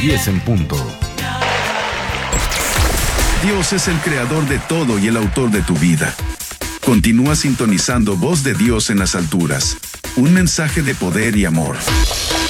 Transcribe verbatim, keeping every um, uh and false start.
diez en punto. Dios es el creador de todo y el autor de tu vida. Continúa sintonizando Voz de Dios en las alturas. Un mensaje de poder y amor.